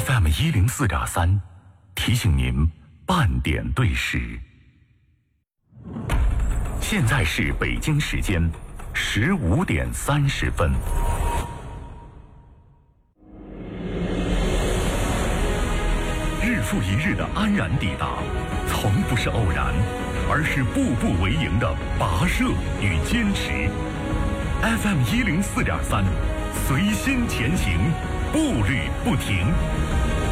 FM104.3，提醒您半点对时。现在是北京时间15点30分。日复一日的安然抵达，从不是偶然，而是步步为营的跋涉与坚持。FM104.3，随心前行，步履不停。